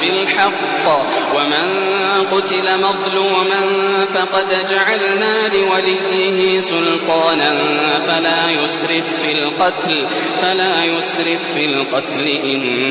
بالحق ومن قتل مظلوما فقد جعلنا لوليه سلطانا فلا يسرف في القتل